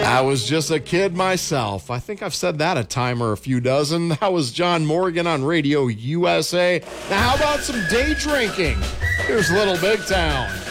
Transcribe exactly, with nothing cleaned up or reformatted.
I was just a kid myself. I think I've said that a time or a few dozen. That was John Morgan on Radio U S A. Now, how about some day drinking? Here's Little Big Town.